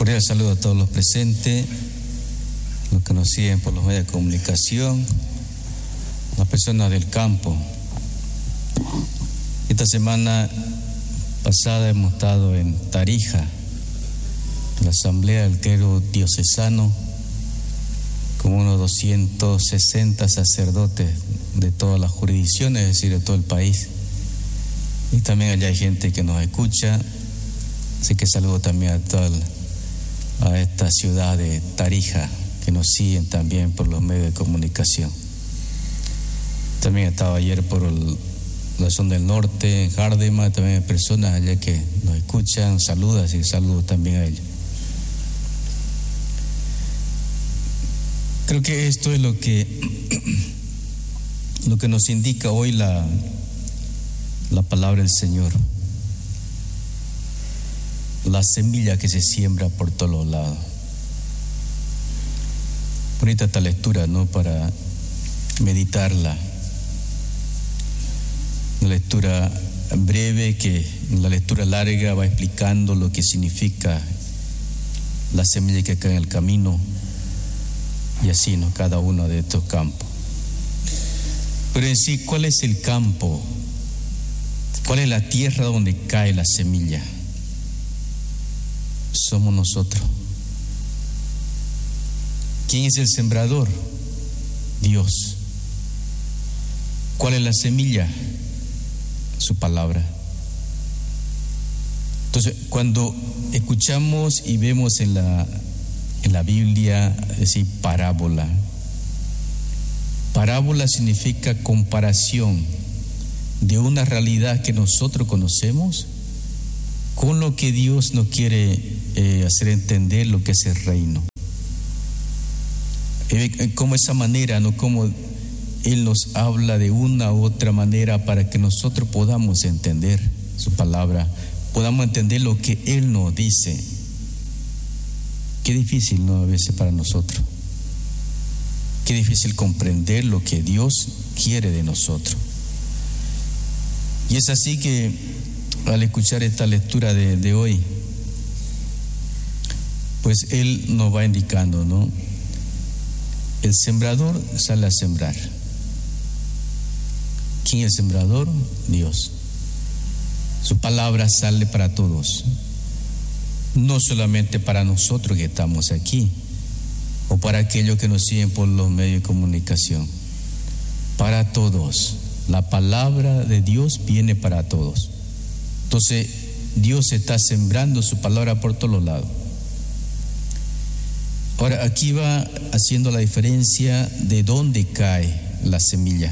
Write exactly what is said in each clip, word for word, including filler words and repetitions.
Cordial saludo a todos los presentes, los que nos siguen por los medios de comunicación, las personas del campo. Esta semana pasada hemos estado en Tarija, en la Asamblea del Clero Diocesano, con unos doscientos sesenta sacerdotes de todas las jurisdicciones, es decir, de todo el país. Y también allá hay gente que nos escucha, así que saludo también a toda la a esta ciudad de Tarija, que nos siguen también por los medios de comunicación. También estaba ayer por el, la zona del norte, en Jardema, también hay personas allá que nos escuchan, saludas y saludos también a ellos. Creo que esto es lo que lo que nos indica hoy la, la palabra del Señor. La semilla que se siembra por todos los lados. Bonita esta lectura, ¿no? Para meditarla. Una lectura breve que en la lectura larga va explicando lo que significa la semilla que cae en el camino, y así, ¿no? Cada uno de estos campos. Pero en sí, ¿cuál es el campo? ¿Cuál es la tierra donde cae la semilla? Somos nosotros. ¿Quién es el sembrador? Dios. ¿Cuál es la semilla? Su palabra. Entonces, cuando escuchamos y vemos en la, en la Biblia, es decir, parábola. Parábola significa comparación de una realidad que nosotros conocemos con lo que Dios nos quiere eh, hacer entender lo que es el reino. Eh, como esa manera, no como Él nos habla de una u otra manera para que nosotros podamos entender su palabra, podamos entender lo que Él nos dice. Qué difícil, ¿no? A veces para nosotros. Qué difícil comprender lo que Dios quiere de nosotros. Y es así que al escuchar esta lectura de, de hoy, pues Él nos va indicando, ¿no? El sembrador sale a sembrar. ¿Quién es el sembrador? Dios. Su palabra sale para todos, no solamente para nosotros que estamos aquí, o para aquellos que nos siguen por los medios de comunicación. Para todos. La palabra de Dios viene para todos. Entonces, Dios está sembrando su palabra por todos los lados. Ahora, aquí va haciendo la diferencia de dónde cae la semilla.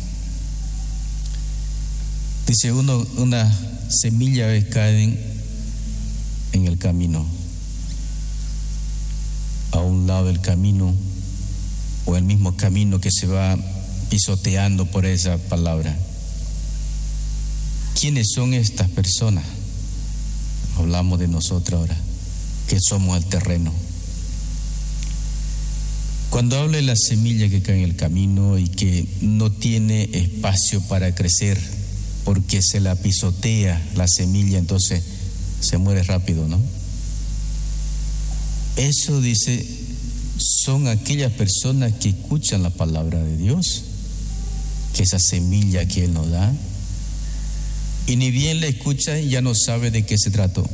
Dice uno, una semilla cae en, en el camino, a un lado del camino, o el mismo camino que se va pisoteando por esa palabra. ¿Quiénes son estas personas? Hablamos de nosotros ahora, que somos el terreno. Cuando habla de la semilla que cae en el camino y que no tiene espacio para crecer porque se la pisotea la semilla, entonces se muere rápido, ¿no? Eso dice, son aquellas personas que escuchan la palabra de Dios, que esa semilla que Él nos da, y ni bien la escucha y ya no sabe de qué se trató.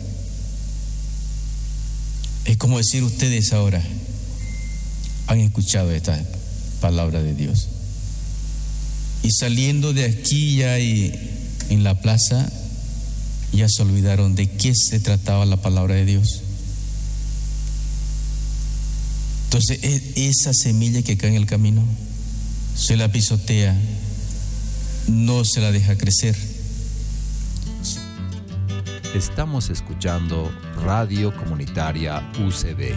Es como decir, ustedes ahora han escuchado esta palabra de Dios, y saliendo de aquí ya y en la plaza ya se olvidaron de qué se trataba la palabra de Dios. Entonces esa semilla que cae en el camino se la pisotea, no se la deja crecer. Estamos escuchando Radio Comunitaria U C B.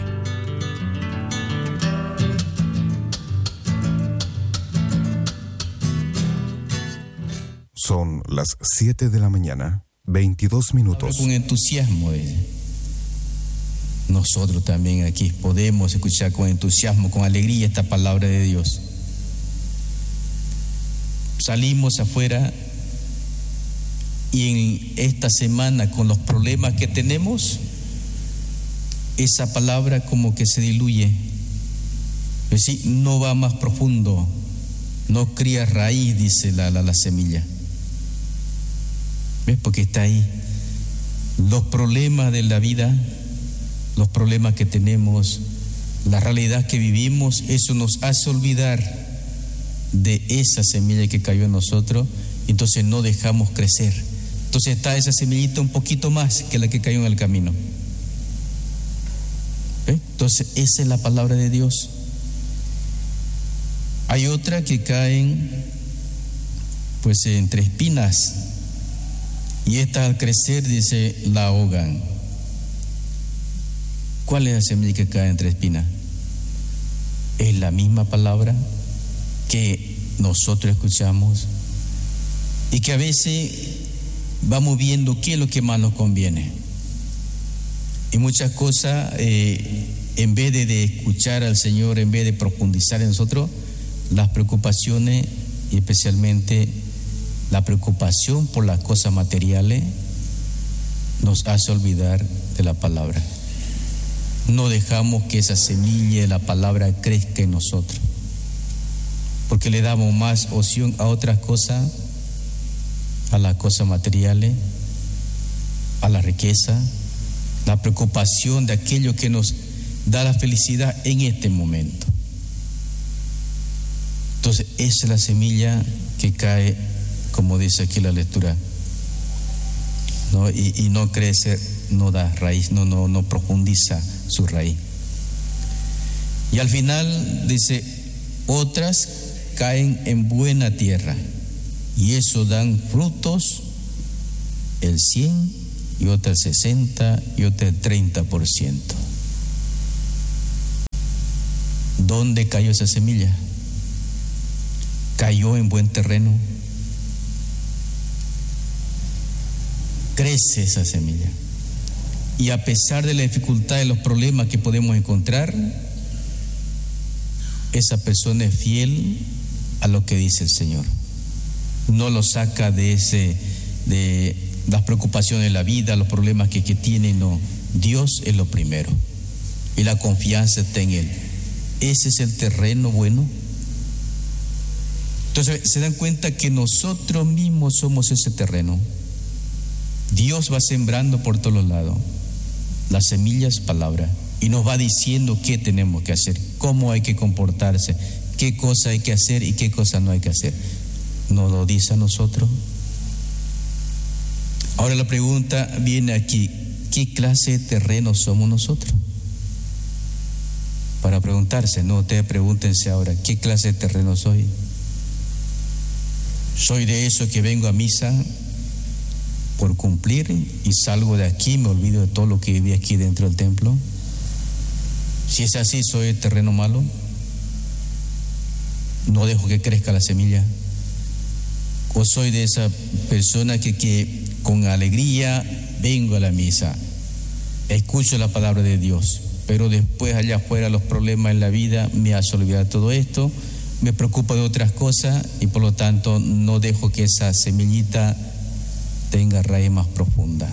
Son las siete de la mañana, veintidós minutos. Con entusiasmo. Eh. Nosotros también aquí podemos escuchar con entusiasmo, con alegría esta palabra de Dios. Salimos afuera y en esta semana, con los problemas que tenemos, esa palabra como que se diluye, es decir, no va más profundo, no cría raíz, dice la, la, la semilla. ¿Ves? Porque está ahí. Los problemas de la vida, los problemas que tenemos, la realidad que vivimos, eso nos hace olvidar de esa semilla que cayó en nosotros, entonces no dejamos crecer. Entonces está esa semillita un poquito más que la que cayó en el camino. ¿Eh? Entonces esa es la palabra de Dios. Hay otra que caen pues entre espinas, y esta al crecer, dice, la ahogan. ¿Cuál es la semilla que cae entre espinas? Es la misma palabra que nosotros escuchamos y que a veces vamos viendo qué es lo que más nos conviene. Y muchas cosas, eh, en vez de, de escuchar al Señor, en vez de profundizar en nosotros, las preocupaciones, y especialmente la preocupación por las cosas materiales, nos hace olvidar de la palabra. No dejamos que esa semilla de la palabra crezca en nosotros, porque le damos más opción a otras cosas, a las cosas materiales, a la riqueza, la preocupación de aquello que nos da la felicidad en este momento. Entonces esa es la semilla que cae, como dice aquí la lectura, ¿no? Y, y no crece, no da raíz, no, no, no profundiza su raíz. Y al final dice, otras caen en buena tierra, y eso dan frutos el cien, y otra el sesenta, y otra el treinta por ciento. ¿Dónde cayó esa semilla? Cayó en buen terreno. Crece esa semilla, y a pesar de la dificultad y los problemas que podemos encontrar, esa persona es fiel a lo que dice el Señor. No lo saca de ese de las preocupaciones de la vida, los problemas que, que tiene. No, Dios es lo primero y la confianza está en Él. Ese es el terreno bueno. Entonces se dan cuenta que nosotros mismos somos ese terreno. Dios va sembrando por todos lados las semillas, palabra, y nos va diciendo qué tenemos que hacer, cómo hay que comportarse, qué cosa hay que hacer y qué cosa no hay que hacer. ¿Nos lo dice a nosotros? Ahora la pregunta viene aquí: ¿qué clase de terreno somos nosotros? Para preguntarse, no, ustedes pregúntense ahora, ¿qué clase de terreno soy? ¿Soy de eso que vengo a misa por cumplir y salgo de aquí, me olvido de todo lo que viví aquí dentro del templo? Si es así, ¿soy el terreno malo? ¿No dejo que crezca la semilla? ¿O soy de esa persona que, que con alegría vengo a la misa, escucho la palabra de Dios, pero después allá afuera los problemas en la vida me hacen olvidar todo esto, me preocupo de otras cosas y por lo tanto no dejo que esa semillita tenga raíz más profunda?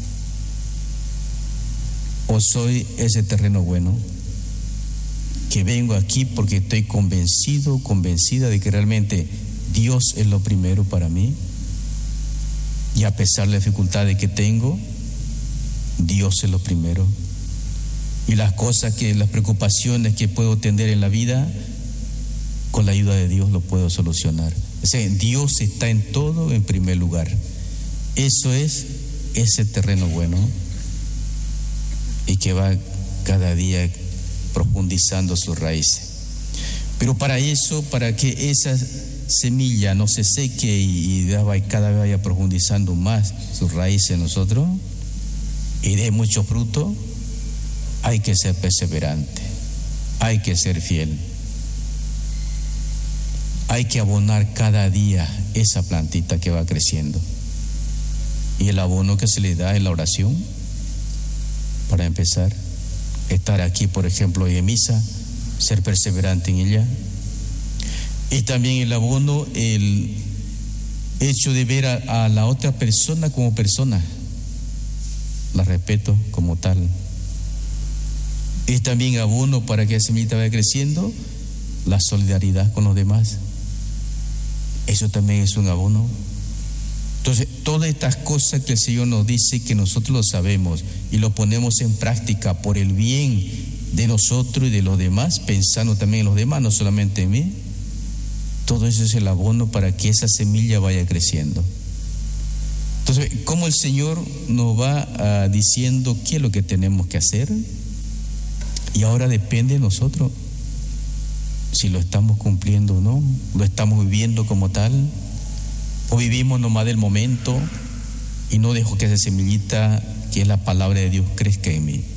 ¿O soy ese terreno bueno que vengo aquí porque estoy convencido, convencida de que realmente Dios es lo primero para mí, y a pesar de la dificultad que tengo, Dios es lo primero, y las cosas que, las preocupaciones que puedo tener en la vida, con la ayuda de Dios lo puedo solucionar? O sea, Dios está en todo en primer lugar. Eso es ese terreno bueno, y que va cada día profundizando sus raíces. Pero para eso, para que esa semilla no se seque y, y cada vez vaya profundizando más sus raíces en nosotros y dé mucho fruto, hay que ser perseverante, hay que ser fiel, hay que abonar cada día esa plantita que va creciendo. Y el abono que se le da es la oración, para empezar, estar aquí, por ejemplo, hoy en misa, ser perseverante en ella. Y también el abono, el hecho de ver a, a la otra persona como persona, la respeto como tal, Es también abono para que la semillita vaya creciendo la solidaridad con los demás. Eso también es un abono. Entonces, todas estas cosas que el Señor nos dice, que nosotros lo sabemos y lo ponemos en práctica por el bien de nosotros y de los demás, pensando también en los demás, no solamente en mí, todo eso es el abono para que esa semilla vaya creciendo. Entonces, ¿cómo el Señor nos va uh, diciendo qué es lo que tenemos que hacer? Y ahora depende de nosotros si lo estamos cumpliendo o no, lo estamos viviendo como tal, o vivimos nomás del momento y no dejo que esa semillita, que es la palabra de Dios, crezca en mí.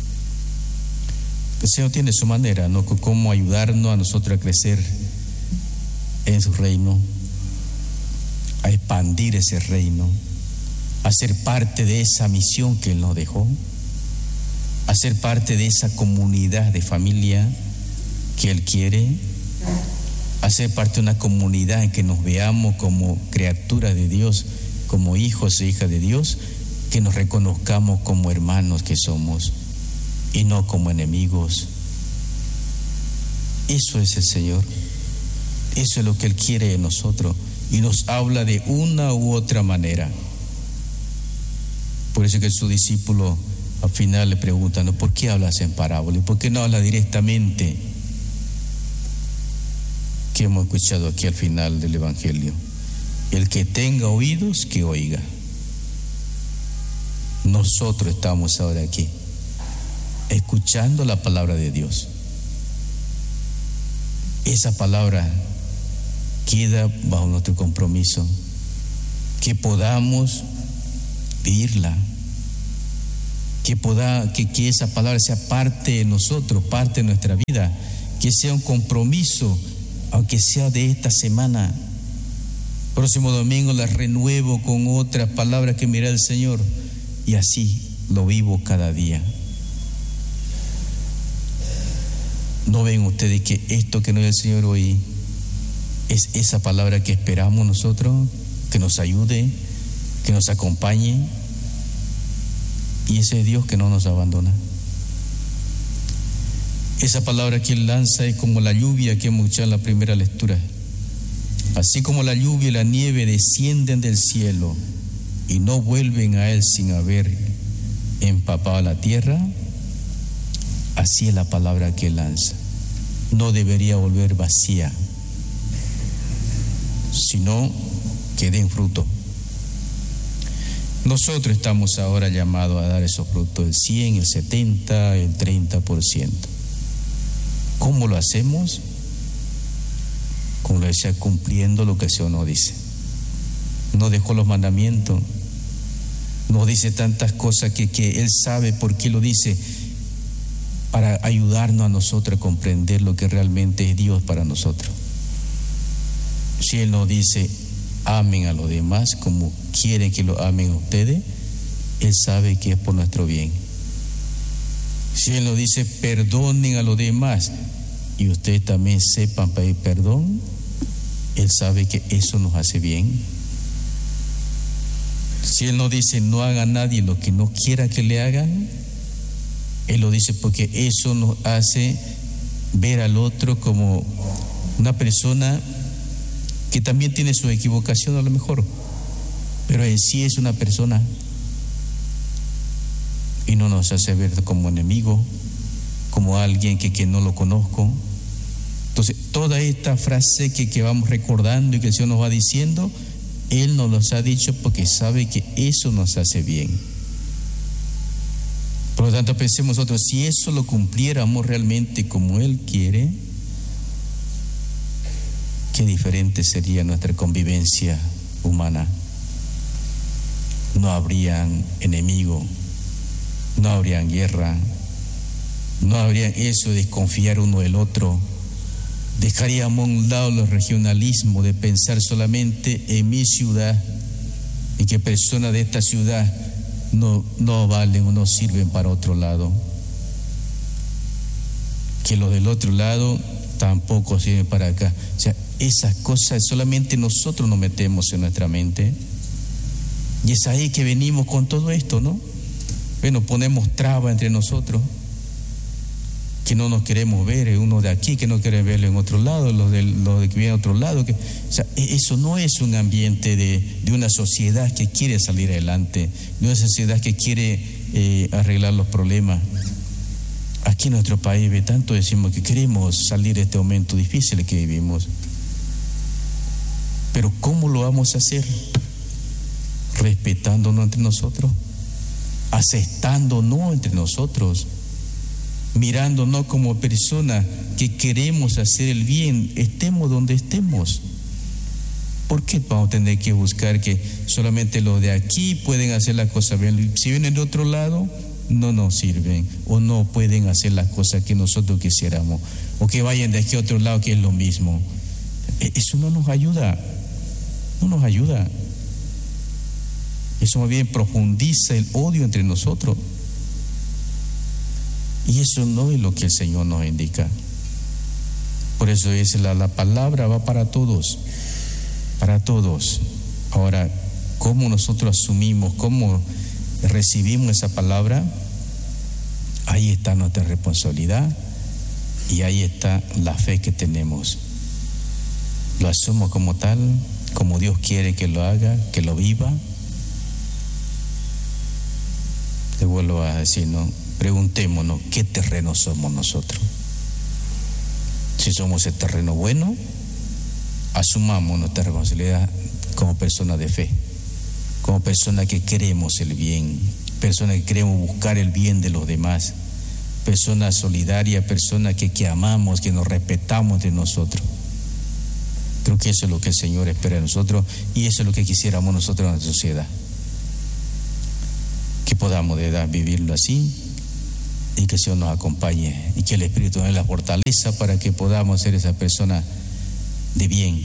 El Señor tiene su manera, ¿no? Cómo ayudarnos a nosotros a crecer en su reino, a expandir ese reino, a ser parte de esa misión que Él nos dejó, a ser parte de esa comunidad de familia que Él quiere, a ser parte de una comunidad en que nos veamos como criaturas de Dios, como hijos e hijas de Dios, que nos reconozcamos como hermanos que somos y no como enemigos. Eso es el Señor, eso es lo que Él quiere de nosotros y nos habla de una u otra manera. Por eso que sus discípulos al final le preguntan, ¿no? ¿Por qué hablas en parábola? ¿Y por qué no hablas directamente? Que hemos escuchado aquí al final del Evangelio. El que tenga oídos, que oiga. Nosotros estamos ahora aquí, escuchando la palabra de Dios. Esa palabra queda bajo nuestro compromiso, que podamos vivirla, que, poda, que, que esa palabra sea parte de nosotros, parte de nuestra vida, que sea un compromiso, aunque sea de esta semana. Próximo domingo la renuevo con otras palabras que me dirá el Señor, y así lo vivo cada día. ¿No ven ustedes que esto que nos da el Señor hoy es esa palabra que esperamos nosotros, que nos ayude, que nos acompañe? Y ese Dios que no nos abandona. Esa palabra que Él lanza es como la lluvia que hemos escuchado en la primera lectura. Así como la lluvia y la nieve descienden del cielo y no vuelven a Él sin haber empapado la tierra, así es la palabra que Él lanza. No debería volver vacía, sino que den fruto. Nosotros estamos ahora llamados a dar esos frutos, el cien, el setenta, el treinta por ciento. ¿Cómo lo hacemos? Como lo decía, cumpliendo lo que el Señor nos dice. No dejó los mandamientos, nos dice tantas cosas que, que Él sabe por qué lo dice, para ayudarnos a nosotros a comprender lo que realmente es Dios para nosotros. Si Él nos dice, amen a los demás como quieren que lo amen a ustedes, Él sabe que es por nuestro bien. Si Él nos dice, perdonen a los demás y ustedes también sepan pedir perdón, Él sabe que eso nos hace bien. Si Él nos dice, no haga a nadie lo que no quiera que le hagan, Él lo dice porque eso nos hace ver al otro como una persona que también tiene su equivocación a lo mejor, pero en sí es una persona, y no nos hace ver como enemigo, como alguien que, que no lo conozco. Entonces, toda esta frase que, que vamos recordando y que el Señor nos va diciendo, Él nos los ha dicho porque sabe que eso nos hace bien. Por lo tanto, pensemos nosotros, si eso lo cumpliéramos realmente como Él quiere, qué diferente sería nuestra convivencia humana. No habrían enemigos, no habrían guerra, no habría eso de desconfiar uno del otro. Dejaríamos a un lado el regionalismo de pensar solamente en mi ciudad y que personas de esta ciudad no, no valen o no sirven para otro lado, que los del otro lado tampoco sirven para acá. O sea, esas cosas solamente nosotros nos metemos en nuestra mente, y es ahí que venimos con todo esto, ¿no? Bueno, ponemos traba entre nosotros. que no nos queremos ver, uno de aquí que no quiere verlo en otro lado, los de, los de que vienen a otro lado. Que, o sea, eso no es un ambiente de, de una sociedad que quiere salir adelante, de una sociedad que quiere eh, arreglar los problemas. Aquí en nuestro país, ve, tanto decimos que queremos salir de este momento difícil que vivimos. Pero ¿cómo lo vamos a hacer? Respetándonos entre nosotros, aceptándonos entre nosotros, mirándonos como personas que queremos hacer el bien, estemos donde estemos. ¿Por qué vamos a tener que buscar que solamente los de aquí pueden hacer las cosas bien? Si vienen de otro lado, no nos sirven o no pueden hacer las cosas que nosotros quisiéramos, o que vayan de aquí a otro lado, que es lo mismo. Eso no nos ayuda, no nos ayuda. Eso más bien profundiza el odio entre nosotros. Y eso no es lo que el Señor nos indica. Por eso es la, la palabra va para todos, para todos. Ahora, ¿cómo nosotros asumimos, cómo recibimos esa palabra? Ahí está nuestra responsabilidad y ahí está la fe que tenemos. Lo asumo como tal, como Dios quiere que lo haga, que lo viva. Te vuelvo a decir, ¿no? Preguntémonos, ¿qué terreno somos nosotros? Si somos el terreno bueno, asumamos nuestra responsabilidad como personas de fe, como personas que queremos el bien, personas que queremos buscar el bien de los demás, personas solidarias, personas que, que amamos, que nos respetamos de nosotros. Creo que eso es lo que el Señor espera de nosotros y eso es lo que quisiéramos nosotros en la sociedad. Que podamos de edad vivirlo así y que el Señor nos acompañe y que el Espíritu nos dé la fortaleza para que podamos ser esa persona de bien,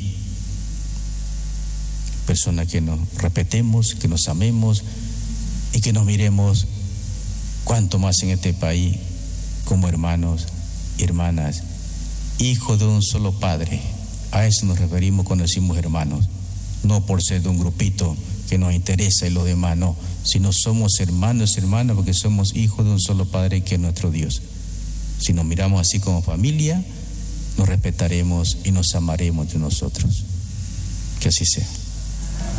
persona que nos respetemos, que nos amemos y que nos miremos cuanto más en este país como hermanos y hermanas, hijos de un solo Padre. A eso nos referimos cuando decimos hermanos, no por ser de un grupito que nos interesa y lo demás, no, sino somos hermanos y hermanas porque somos hijos de un solo Padre que es nuestro Dios. Si nos miramos así como familia, nos respetaremos y nos amaremos entre nosotros. Que así sea.